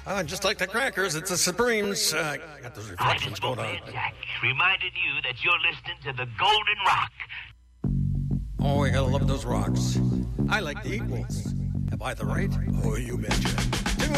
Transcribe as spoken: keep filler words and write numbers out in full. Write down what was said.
Uh, just like the crackers, it's the Supremes. Uh, got those reflections going on. Jack, reminding you that you're listening to the Golden Rock. Oh, I gotta love those rocks. I like the equals. Have I the right? Oh, you betcha.